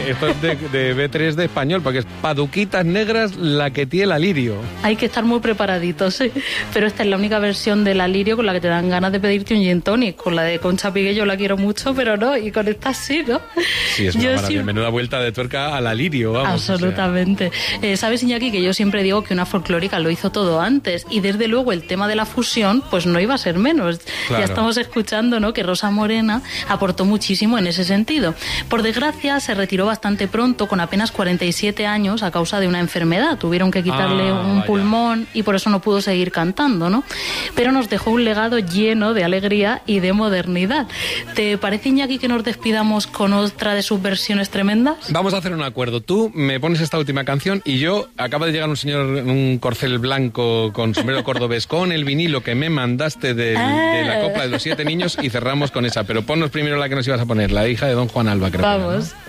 esto es de B3 de español, porque es Paduquitas Negras, la que tiene el Alirio. Hay que estar muy preparaditos, ¿sí? Pero esta es la única versión del Alirio con la que te dan ganas de pedirte un gin tonic. Con la de Concha Pigué yo la quiero mucho, pero no, y con esta sí, ¿no? Sí, es una maravilla. Menuda vuelta de tuerca al Alirio, vamos. Absolutamente. O sea. ¿Sabes, Iñaki, que yo siempre digo que una folclórica lo hizo todo antes? Y desde luego el tema de la fusión, pues no iba a ser menos. Claro. Ya estamos escuchando, ¿no?, que Rosa Morena aportó muchísimo en ese sentido. Por desgracia, se retiró bastante pronto, con apenas 47 años, a causa de una enfermedad. Tuvieron que quitarle un pulmón y por eso no pudo seguir cantando, ¿no? Pero nos dejó un legado lleno de alegría y de modernidad. ¿Te parece, Iñaki, que nos despidamos con otra de sus versiones tremendas? Vamos a hacer un acuerdo. Tú me pones esta última canción y yo, acaba de llegar un señor en un corcel blanco con sombrero cordobés, con el vinilo que me mandaste de la Copla de los 7 Niños, y cerramos con esa. Pero ponnos primero la que nos ibas a poner, la hija de Don Juan Alba, creo. Vamos. Que era, ¿no?